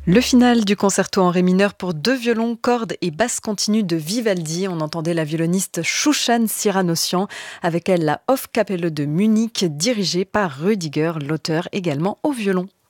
Le final du concerto en ré mineur pour deux violons, cordes et basse continue de Vivaldi. On entendait la violoniste Chouchan Siranossian, avec elle la Hofkapelle de Munich, dirigée par Rüdiger, l'auteur également au violon.